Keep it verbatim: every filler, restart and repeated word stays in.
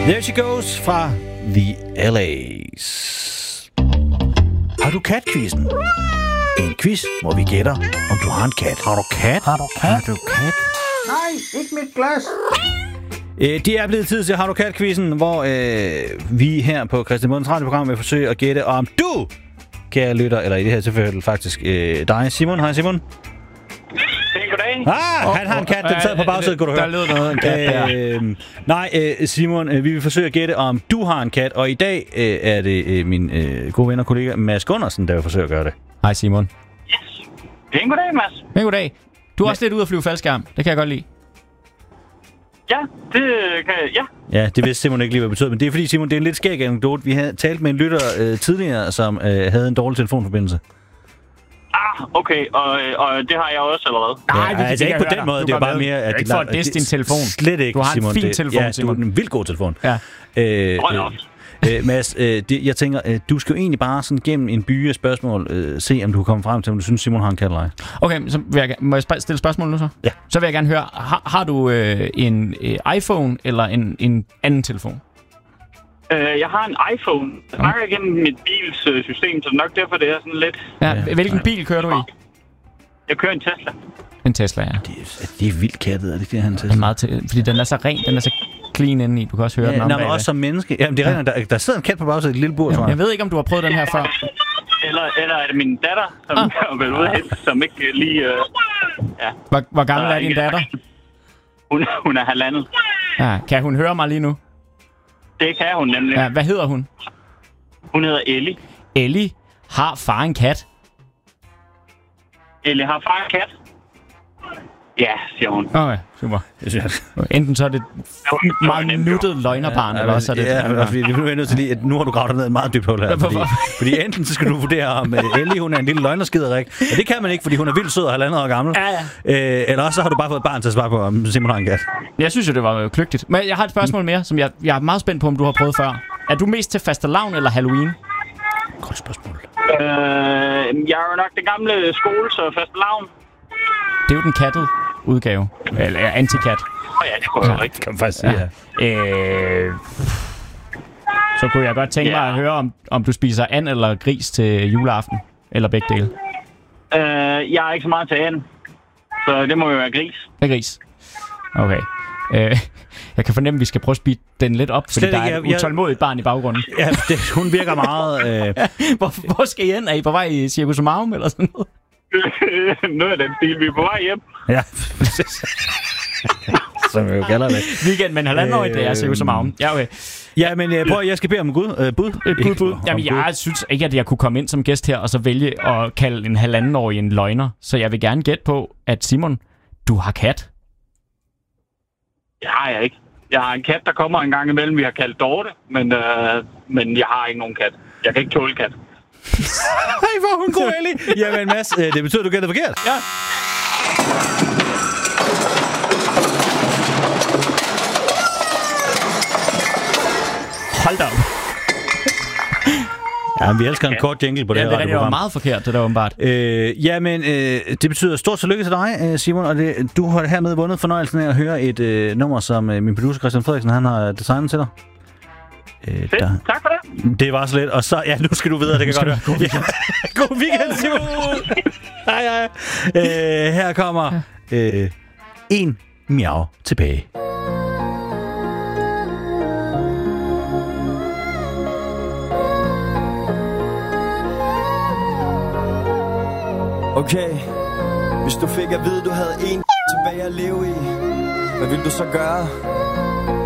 There She Goes fra The L A's. Har du kat-quizzen? En quiz, hvor vi gætter, om du har en kat. Har du kat? Har du kat? Har du kat? Nej, ikke mit glas. Øh, det er blevet tid til Har du kat-quizzen, hvor øh, vi her på Christian radioprogram vil forsøge at gætte, om du, kære lytter, eller i det her tilfælde faktisk øh, dig, Simon. Hej Simon. Hey, goddag. Ah, oh, han har en kat, den sad på bagsædet, kunne du høre. Der lød noget en kat der. Øh, nej, øh, Simon, øh, vi vil forsøge at gætte, om du har en kat, og i dag øh, er det øh, min øh, gode ven og kollega Mads Gundersen, der vil forsøge at gøre det. Hej Simon. Yes. Hey, goddag, Mads. Hey, goddag. Du er også lidt ude at flyve faldskærm. Det kan jeg godt lide. Ja, det kan jeg, ja. Ja, det vidste Simon ikke lige, hvad det betød, men det er fordi, Simon, det er en lidt skæg anekdote. Vi havde talt med en lytter øh, tidligere, som øh, havde en dårlig telefonforbindelse. Ah, okay, og, og det har jeg også allerede. Nej, ja, altså ikke på den måde, det er bare mere... at ikke for at disse din telefon. Slet ikke, du har Simon. en fin det, telefon, ja, Simon. Du har en vildt god telefon. Ja. Øh, Hold op. øh, Mads, øh, det, jeg tænker, øh, du skal jo egentlig bare sådan gennem en by af spørgsmål øh, se, om du kan komme frem til, om du synes, Simon har en kat eller ej. Okay, så vil jeg, må jeg stille spørgsmål nu så? Ja. Så vil jeg gerne høre, har, har du øh, en øh, iPhone eller en, en anden telefon? Uh, jeg har en iPhone. Jeg snakker igennem mit bils uh, system, så det er nok derfor, det er sådan lidt... Ja, Ja. hvilken bil kører du i? Jeg kører en Tesla. En Tesla, ja. Det er, det er vildt kattet, er det ikke det, han Den tager? er meget til, fordi den er så ren, den er så clean indeni. Du kan også høre Ja, den om nå, men bagved. også som menneske. Jamen, det er rent, der, der sidder en kat på bagsædet i et lille bur, tror jeg. Jeg ved ikke, om du har prøvet den her før. Eller, eller er det min datter, som Ah. er vel ude hen, som ikke uh, lige... Uh, ja. Hvor, hvor gammel Der er er din ikke- datter? Hun, hun er halvandet. Ja, kan hun høre mig lige nu? Det kan hun nemlig. Ja, hvad hedder hun? Hun hedder Ellie. Ellie har far en kat. Ellie har far en kat. Ja, siger hun. Okay, super. Enten så er det meget nuttet løgnerbarn, eller også er det... Ja, ja, fordi det er nødt til lige, at nu har du gravet dig ned et meget dybt hul her. Fordi, fordi enten så skal du vurdere, om uh, Ellie, hun er en lille løgnerskiderik. Og det kan man ikke, fordi hun er vildt sød og halvandet år gammel. Ja, ja. Øh, eller også så har du bare fået et barn til at svare på, om Simon har en kat. Jeg synes jo, det var kløgtigt. Men jeg har et spørgsmål mere, som jeg, jeg er meget spændt på, om du har prøvet før. Er du mest til fastelavn eller Halloween? Godt spørgsmål. Øh, jeg er jo nok den gamle skole, så fastelavn. Det er jo den kattede udgave. Eller antikat. Åh ja, det kunne jeg rigtigt. Kan man faktisk sige, ja. Øh, så kunne jeg godt tænke mig Ja. at høre, om, om du spiser and eller gris til juleaften. Eller begge dele. Øh, jeg er ikke så meget til and, så det må jo være gris. Det er gris. Okay. Øh, jeg kan fornemme, at vi skal prøve at speede den lidt op, fordi Slet der er ikke, et jeg- utålmodigt barn i baggrunden. Ja, det, hun virker meget... Øh, Hvor, hvor skal I hen? Er I på vej i Circus Marum eller sådan noget? Noget af den stil, vi er på vej hjem. ja, som jeg jo kalder det. Weekend, men halvanden år, det er Circus Marum. Ja, okay. Ja, men øh, prøv, jeg skal bede om Gud. Øh, bud. Et bud, bud. Om Jamen, Gud. jeg synes ikke, at jeg kunne komme ind som gæst her, og så vælge at kalde en halvandenårig en løgner. Så jeg vil gerne gætte på, at Simon, du har kat. Det har jeg ikke. Jeg har en kat, der kommer en gang imellem. Vi har kaldt Dorte, men, øh, men jeg har ikke nogen kat. Jeg kan ikke tåle kat. Hej, hvor er hun god, Ellie. Jamen, Mads, øh, det betyder, at du gætter forkert. Ja. Hold da op. Ja, men vi elsker en kort jingle på det Ja, her det, er, det var radioprogram. meget forkert, det der åbenbart. Øh, jamen, øh, det betyder stort tillykke til dig, øh, Simon, og det, du har hermed vundet fornøjelsen af at høre et øh, nummer, som øh, min producer Christian Frederiksen, han har designet til dig. Øh, Fedt. Tak for det. Det var så lidt, og så, ja, nu skal du videre, det kan godt være. God weekend. God weekend, Simon. Hej, hej. Øh, her kommer øh, en miau tilbage. Okay, hvis du fik at vide, du havde en tilbage at leve i, hvad ville du så gøre?